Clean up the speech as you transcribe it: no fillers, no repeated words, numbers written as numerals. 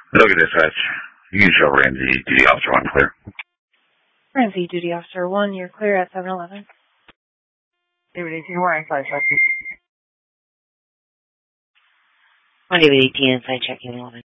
Look at dispatch. You can show Ramsey, duty officer 1 clear. Ramsey, duty officer 1, you're clear at 7-Eleven. David 18, we're inside checking. 1 David 18, inside checking 11.